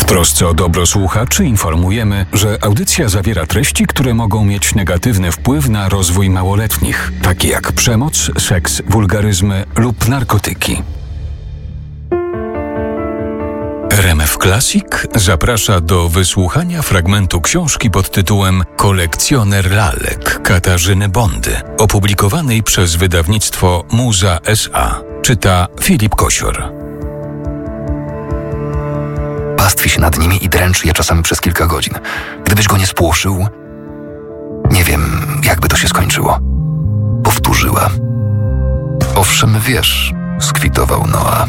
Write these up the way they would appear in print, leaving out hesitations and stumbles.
trosce o dobro słuchaczy informujemy, że audycja zawiera treści, które mogą mieć negatywny wpływ na rozwój małoletnich, takie jak przemoc, seks, wulgaryzmy lub narkotyki. RMF Classic zaprasza do wysłuchania fragmentu książki pod tytułem Kolekcjoner lalek Katarzyny Bondy, opublikowanej przez wydawnictwo Muza S.A. Czyta Filip Kosior. Pastwi się nad nimi i dręczy je czasami przez kilka godzin. Gdybyś go nie spłoszył, nie wiem, jakby to się skończyło. Powtórzyła. Owszem, wiesz, skwitował Noa.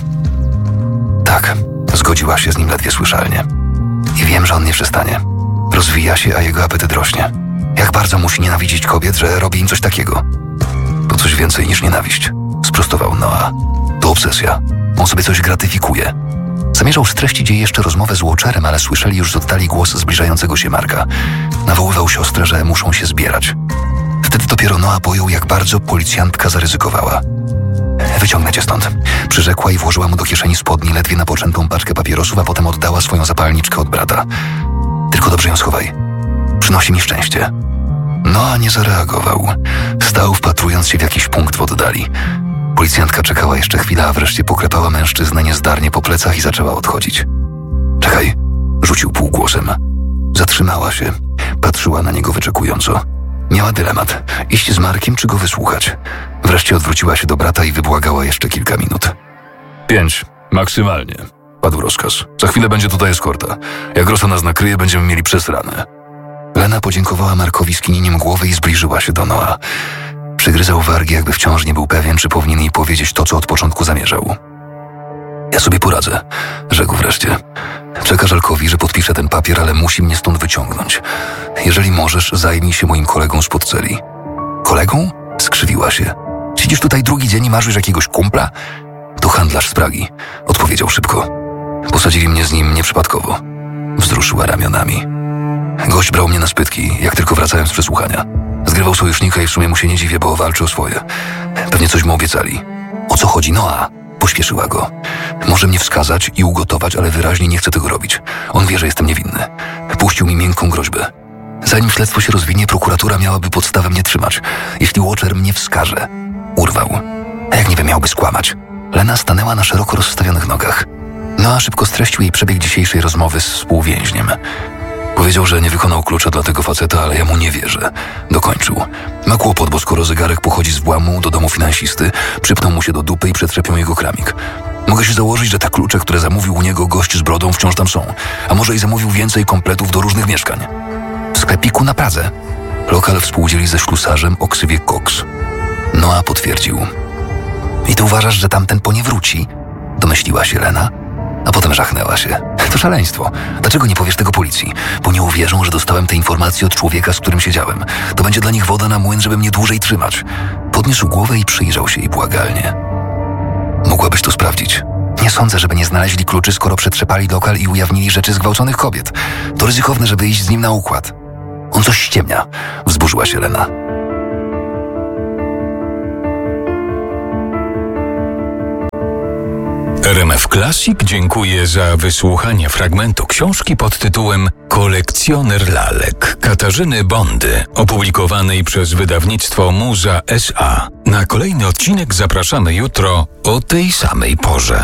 Tak, zgodziła się z nim ledwie słyszalnie. I wiem, że on nie przestanie. Rozwija się, a jego apetyt rośnie. Jak bardzo musi nienawidzić kobiet, że robi im coś takiego. To coś więcej niż nienawiść, sprostował Noa. To obsesja. On sobie coś gratyfikuje. Zamierzał streścić jej jeszcze rozmowę z Watcherem, ale słyszeli już z oddali głos zbliżającego się Marka. Nawoływał siostrę, że muszą się zbierać. Wtedy dopiero Noa pojął, jak bardzo policjantka zaryzykowała. Wyciągnę cię stąd, przyrzekła i włożyła mu do kieszeni spodni ledwie napoczętą paczkę papierosów, a potem oddała swoją zapalniczkę od brata. Tylko dobrze ją schowaj. Przynosi mi szczęście. Noa nie zareagował. Stał, wpatrując się w jakiś punkt w oddali. Policjantka czekała jeszcze chwilę, a wreszcie poklepała mężczyznę niezdarnie po plecach i zaczęła odchodzić. Czekaj, rzucił półgłosem. Zatrzymała się, patrzyła na niego wyczekująco. Miała dylemat, iść z Markiem czy go wysłuchać. Wreszcie odwróciła się do brata i wybłagała jeszcze kilka minut. 5, maksymalnie, padł rozkaz. Za chwilę będzie tutaj eskorta. Jak Rosa nas nakryje, będziemy mieli przesrane. Lena podziękowała Markowi skinieniem głowy i zbliżyła się do Noa. Przygryzał wargi, jakby wciąż nie był pewien, czy powinien jej powiedzieć to, co od początku zamierzał. Ja sobie poradzę, rzekł wreszcie. Przekaż Alkowi, że podpiszę ten papier, ale musi mnie stąd wyciągnąć. Jeżeli możesz, zajmij się moim kolegą spod celi. Kolegą? Skrzywiła się. Siedzisz tutaj drugi dzień i marzysz jakiegoś kumpla? To handlarz z Pragi, odpowiedział szybko. Posadzili mnie z nim nieprzypadkowo. Wzruszyła ramionami. Gość brał mnie na spytki, jak tylko wracałem z przesłuchania. Zgrywał sojusznika i w sumie mu się nie dziwię, bo walczy o swoje. Pewnie coś mu obiecali. O co chodzi, Noa? Pośpieszyła go. Może mnie wskazać i ugotować, ale wyraźnie nie chce tego robić. On wie, że jestem niewinny. Puścił mi miękką groźbę. Zanim śledztwo się rozwinie, prokuratura miałaby podstawę mnie trzymać. Jeśli Watcher mnie wskaże, urwał. A jak niby miałby skłamać? Lena stanęła na szeroko rozstawionych nogach. Noa szybko streścił jej przebieg dzisiejszej rozmowy z współwięźniem. Powiedział, że nie wykonał klucza dla tego faceta, ale ja mu nie wierzę. Dokończył. Ma kłopot, bo skoro zegarek pochodzi z włamu do domu finansisty, przypnął mu się do dupy i przetrzepią jego kramik. Mogę się założyć, że te klucze, które zamówił u niego gość z brodą, wciąż tam są. A może i zamówił więcej kompletów do różnych mieszkań. W sklepiku na Pradze. Lokal współdzieli ze ślusarzem o ksywie Cox. Noa potwierdził. I ty uważasz, że tamten po nie wróci? Domyśliła się Lena. A potem żachnęła się. To szaleństwo. Dlaczego nie powiesz tego policji? Bo nie uwierzą, że dostałem te informacje od człowieka, z którym siedziałem. To będzie dla nich woda na młyn, żeby mnie dłużej trzymać. Podniósł głowę i przyjrzał się jej błagalnie. Mogłabyś to sprawdzić. Nie sądzę, żeby nie znaleźli kluczy, skoro przetrzepali lokal i ujawnili rzeczy zgwałconych kobiet. To ryzykowne, żeby iść z nim na układ. On coś ściemnia. Wzburzyła się Lena. RMF Classic dziękuję za wysłuchanie fragmentu książki pod tytułem Kolekcjoner lalek Katarzyny Bondy, opublikowanej przez wydawnictwo Muza S.A. Na kolejny odcinek zapraszamy jutro o tej samej porze.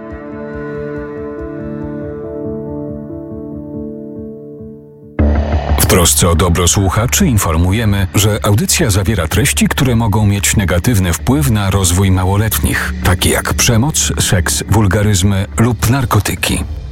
W trosce o dobro słuchaczy informujemy, że audycja zawiera treści, które mogą mieć negatywny wpływ na rozwój małoletnich, takie jak przemoc, seks, wulgaryzmy lub narkotyki.